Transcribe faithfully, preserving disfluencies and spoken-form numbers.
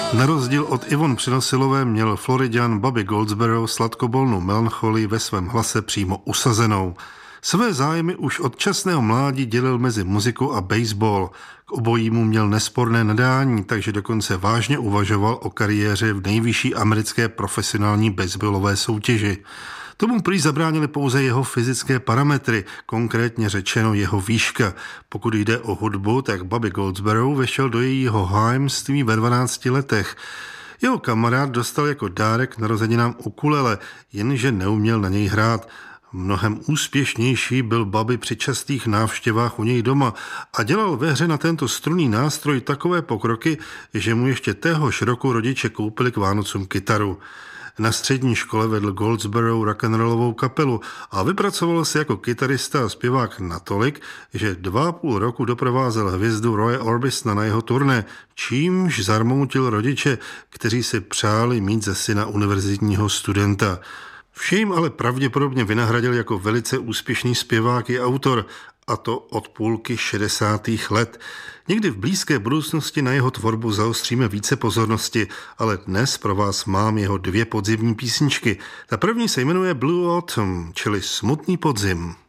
Na rozdíl od Yvonne Přinosilové měl Floriďan Bobby Goldsboro sladkobolnou melancholii ve svém hlase přímo usazenou. Své zájmy už od časného mládí dělil mezi muziku a baseball. K obojímu měl nesporné nadání, takže dokonce vážně uvažoval o kariéře v nejvyšší americké profesionální baseballové soutěži. Tomu prý zabránily pouze jeho fyzické parametry, konkrétně řečeno jeho výška. Pokud jde o hudbu, tak Bobby Goldsboro vešel do jejího hájemství ve dvanácti letech. Jeho kamarád dostal jako dárek k narozeninám ukulele, jenže neuměl na něj hrát. Mnohem úspěšnější byl Bobby při častých návštěvách u něj doma a dělal ve hře na tento strunný nástroj takové pokroky, že mu ještě téhož roku rodiče koupili k Vánocům kytaru. Na střední škole vedl Goldsboro rock'n'rollovou kapelu a vypracoval se jako kytarista a zpěvák natolik, že dva a půl roku doprovázel hvězdu Roye Orbisona na jeho turné, čímž zarmoutil rodiče, kteří si přáli mít ze syna univerzitního studenta. Vše jim ale pravděpodobně vynahradil jako velice úspěšný zpěvák i autor, a to od půlky šedesátých let. Někdy v blízké budoucnosti na jeho tvorbu zaostříme více pozornosti, ale dnes pro vás mám jeho dvě podzimní písničky. Ta první se jmenuje Blue Autumn, čili Smutný podzim.